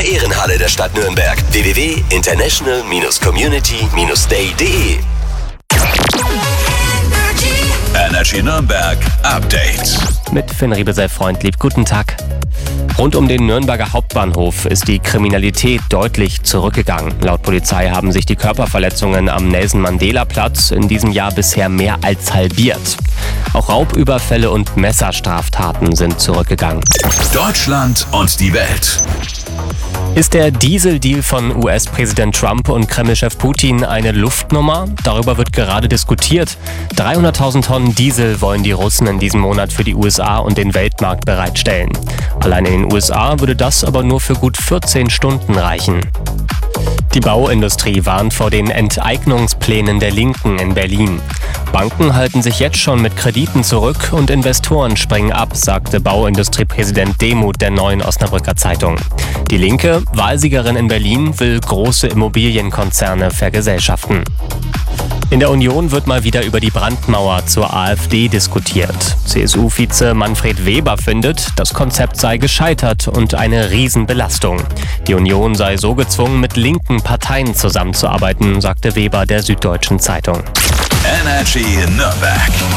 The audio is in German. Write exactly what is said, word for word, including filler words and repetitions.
der Ehrenhalle der Stadt Nürnberg. w w w punkt international Bindestrich community Bindestrich day punkt de Energy Nürnberg Update. Mit Finn Riebesell-Freund, lieb guten Tag. Rund um den Nürnberger Hauptbahnhof ist die Kriminalität deutlich zurückgegangen. Laut Polizei haben sich die Körperverletzungen am Nelson-Mandela-Platz in diesem Jahr bisher mehr als halbiert. Auch Raubüberfälle und Messerstraftaten sind zurückgegangen. Deutschland und die Welt. Ist der Dieseldeal von U S-Präsident Trump und Kremlchef Putin eine Luftnummer? Darüber wird gerade diskutiert. dreihunderttausend Tonnen Diesel wollen die Russen in diesem Monat für die U S A und den Weltmarkt bereitstellen. Allein in den U S A würde das aber nur für gut vierzehn Stunden reichen. Die Bauindustrie warnt vor den Enteignungsplänen der Linken in Berlin. Banken halten sich jetzt schon mit Krediten zurück und Investoren springen ab, sagte Bauindustriepräsident Demuth der Neuen Osnabrücker Zeitung. Die Linke, Wahlsiegerin in Berlin, will große Immobilienkonzerne vergesellschaften. In der Union wird mal wieder über die Brandmauer zur AfD diskutiert. C S U-Vize Manfred Weber findet, das Konzept sei gescheitert und eine Riesenbelastung. Die Union sei so gezwungen, mit linken Parteien zusammenzuarbeiten, sagte Weber der Süddeutschen Zeitung. Energy Nürnberg.